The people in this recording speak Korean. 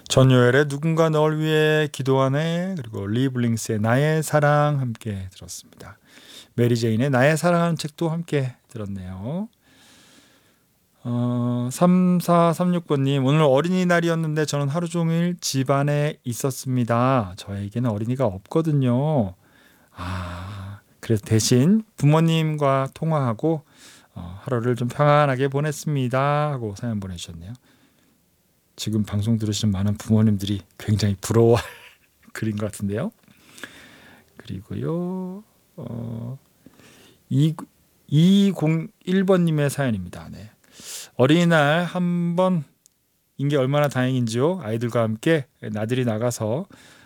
전요엘의 누군가 널 위해 기도하네, 그리고 리블링스의 나의 사랑 함께 들었습니다. 메리 제인의 나의 사랑하는 책도 함께 들었네요. 3436번님, 오늘 어린이날이었는데 저는 하루 종일 집 안에 있었습니다. 저에게는 어린이가 없거든요. 그래서 대신 부모님과 통화하고 하루를 좀 평안하게 보냈습니다 하고 사연 보내주셨네요. 지금 방송 들으시는 많은 부모님들이 굉장히 부러워할 글인 것 같은데요. 그리고요 201번님의 사연입니다. 네. 어린이날 한 번인 게 얼마나 다행인지요. 아이들과 함께 나들이 나가서